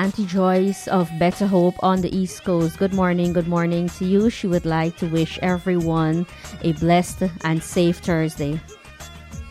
Auntie Joyce of Better Hope on the East Coast. Good morning to you. She would like to wish everyone a blessed and safe Thursday.